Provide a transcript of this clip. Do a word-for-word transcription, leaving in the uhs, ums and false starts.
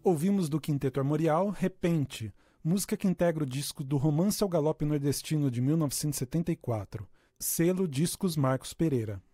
Ouvimos do Quinteto Armorial Repente, música que integra o disco do Romance ao Galope Nordestino de mil novecentos e setenta e quatro, selo Discos Marcos Pereira.